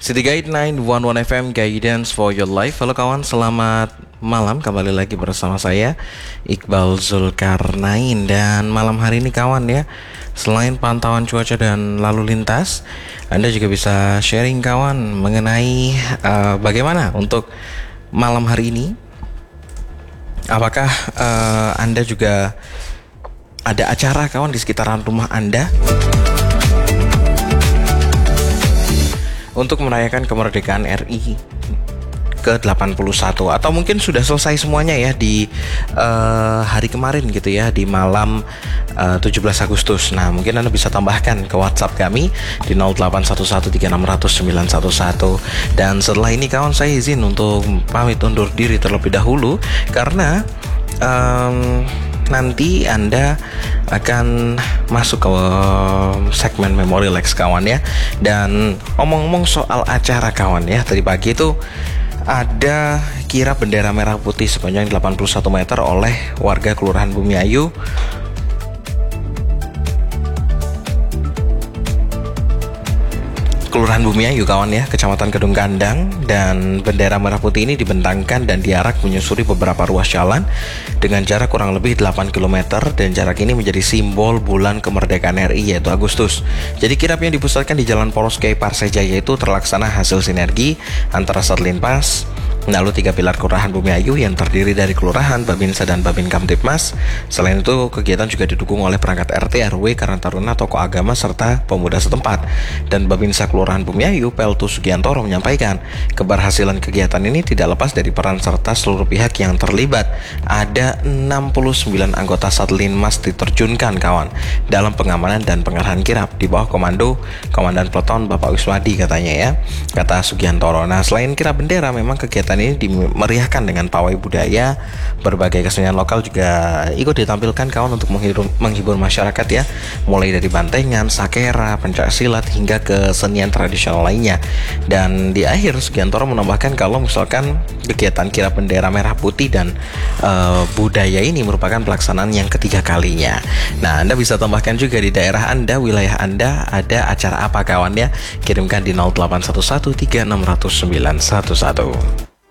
City Guide 911 FM Guidance for Your Life. Halo kawan, selamat malam. Kembali lagi bersama saya Iqbal Zulkarnain. Dan malam hari ini kawan ya, selain pantauan cuaca dan lalu lintas, Anda juga bisa sharing kawan mengenai bagaimana untuk malam hari ini. Apakah Anda juga ada acara kawan di sekitaran rumah Anda untuk merayakan kemerdekaan RI ke-81, atau mungkin sudah selesai semuanya ya di hari kemarin gitu ya, di malam 17 Agustus. Nah, mungkin Anda bisa tambahkan ke WhatsApp kami di 08113600 Dan setelah ini kawan, saya izin untuk pamit undur diri terlebih dahulu karena nanti Anda akan masuk ke segmen Memory Lex kawan ya. Dan ngomong-ngomong soal acara kawan ya, tadi pagi itu ada kirap bendera merah putih sepanjang 81 meter oleh warga Kelurahan Bumiayu kawan ya, Kecamatan Kedung Gandang. Dan bendera merah putih ini dibentangkan dan diarak menyusuri beberapa ruas jalan dengan jarak kurang lebih 8 km, dan jarak ini menjadi simbol bulan kemerdekaan RI yaitu Agustus. Jadi kirap yang dipusatkan di Jalan Poros Kiai Parsejaya itu terlaksana hasil sinergi antara Satlinpas, lalu 3 pilar Kelurahan Bumiayu yang terdiri dari Kelurahan, Babinsa, dan Babin Kamtipmas. Selain itu, kegiatan juga didukung oleh perangkat RT, RW, Karang Taruna, tokoh agama, serta pemuda setempat. Dan Babinsa Kelurahan Bumiayu, Peltu Sugiantoro, menyampaikan keberhasilan kegiatan ini tidak lepas dari peran serta seluruh pihak yang terlibat. Ada 69 anggota Satlinmas diterjunkan kawan dalam pengamanan dan pengarahan kirap di bawah komando Komandan Peleton Bapak Wiswadi katanya ya, kata Sugiantoro. Nah, selain kirap bendera, memang kegiatan ini dimeriahkan dengan pawai budaya. Berbagai kesenian lokal juga ikut ditampilkan kawan untuk menghibur masyarakat ya, mulai dari bantengan, sakera, pencak silat hingga kesenian tradisional lainnya. Dan di akhir Sugiantoro menambahkan kalau misalkan kegiatan kirap bendera merah putih dan budaya ini merupakan pelaksanaan yang ketiga kalinya. Nah, Anda bisa tambahkan juga di daerah Anda, wilayah Anda ada acara apa kawan ya, kirimkan di 08113600 911.